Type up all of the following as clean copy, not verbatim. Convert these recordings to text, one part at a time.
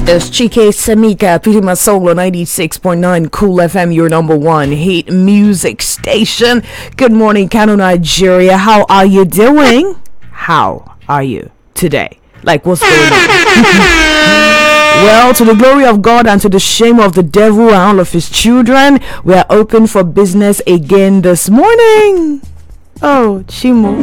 It's Chike Samika, Peter Masolo, 96.9 Cool FM, your number one hit music station. Good morning, Kano, Nigeria. How are you doing? How are you today? Like, what's going on? Well, to the glory of God and to the shame of the devil and all of his children, we are open for business again this morning. Oh, Chimo.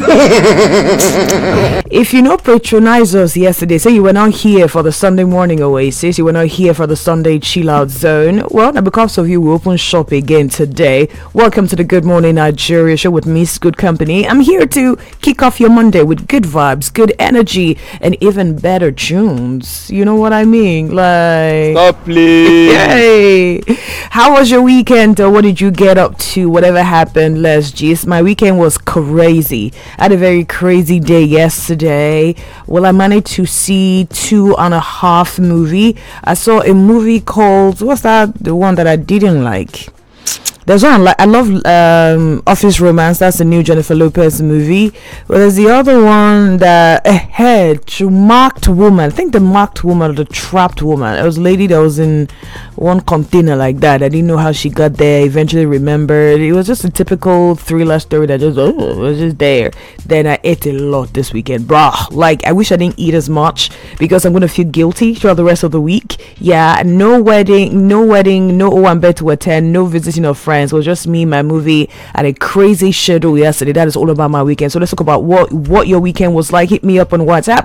If you patronized us yesterday, say you were not here for the Sunday morning oasis, you were not here for the Sunday chill out zone. Well, now because of you, we open shop again today. Welcome to the Good Morning Nigeria show with Miss Good Company. I'm here to kick off your Monday with good vibes, good energy, and even better tunes. You know what I mean? Like, stop, please. Yay! How was your weekend? Or what did you get up to? Whatever happened, let's gist. My weekend was crazy. I had a very crazy day yesterday. Well, I managed to see 2.5 movie. I saw a movie called, what's that? The one that I didn't like. There's one I love, Office Romance. That's the new Jennifer Lopez movie. Well, there's the other one that Marked Woman. I think the Marked Woman or the Trapped Woman. It was a lady that was in one container like that. I didn't know how she got there. Eventually remembered. It was just a typical thriller story that just was just there. Then I ate a lot this weekend, bruh. Like, I wish I didn't eat as much because I'm gonna feel guilty throughout the rest of the week. Yeah, no wedding, no Owambe to attend, no visiting of friends. It was just me, my movie, and a crazy schedule yesterday. That is all about my weekend. So let's talk about what your weekend was like. Hit me up on WhatsApp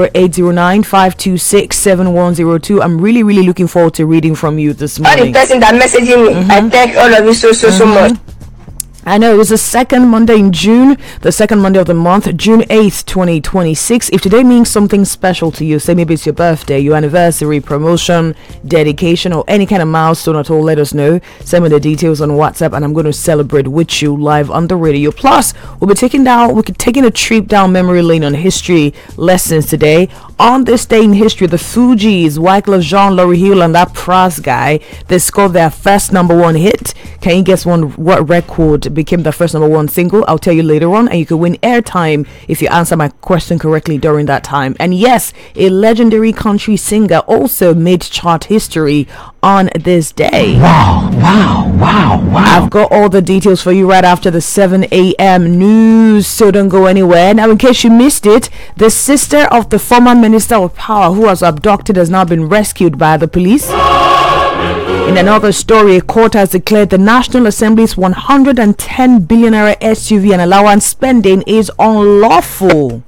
0809-526-7102. I'm really looking forward to reading from you this morning. All the person that messaging me, I thank all of you so much. I know it was the second Monday in June, the second Monday of the month, June 8th, 2026. If today means something special to you, say maybe it's your birthday, your anniversary, promotion, dedication, or any kind of milestone at all, let us know. Send me the details on WhatsApp and I'm going to celebrate with you live on the radio. Plus, we'll be taking a trip down memory lane on history lessons today. On this day in history, the Fugees, Wyclef Jean, Lauryn Hill, and that Pras guy, they scored their first #1 hit. Can you guess what record became the first #1 single? I'll tell you later on, and you can win airtime if you answer my question correctly during that time. And yes, a legendary country singer also made chart history on this day. Wow. I've got all the details for you right after the 7 a.m. news, so don't go anywhere. Now, in case you missed it, the sister of the former Minister of Power who was abducted has now been rescued by the police. In another story, a court has declared the National Assembly's 110 billion naira SUV and allowance spending is unlawful.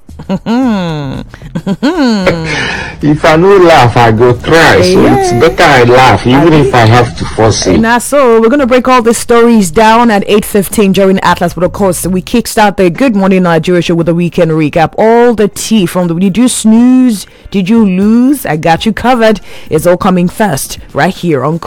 If I no laugh, I go cry. So it's better I laugh, even if I have to force it. Now, so we're gonna break all the stories down at 8:15 during Atlas, but of course we kickstart the Good Morning Nigeria show with a weekend recap. All the tea from the did you snooze, did you lose? I got you covered. It's all coming first right here on